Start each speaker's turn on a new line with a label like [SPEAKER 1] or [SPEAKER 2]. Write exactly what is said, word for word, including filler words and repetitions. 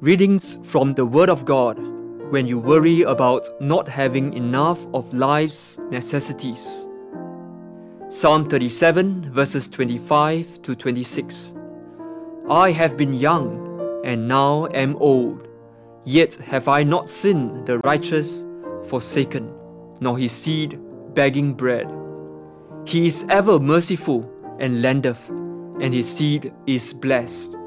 [SPEAKER 1] Readings from the Word of God when you worry about not having enough of life's necessities. Psalm thirty-seven, verses twenty-five to twenty-six. I have been young, and now am old, yet have I not seen the righteous forsaken, nor his seed begging bread. He is ever merciful and lendeth, and his seed is blessed.